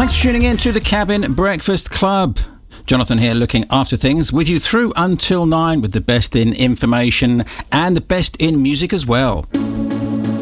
Thanks for tuning in to the Cabin Breakfast Club. Jonathan here, looking after things with you through until 9 with the best in information and the best in music as well.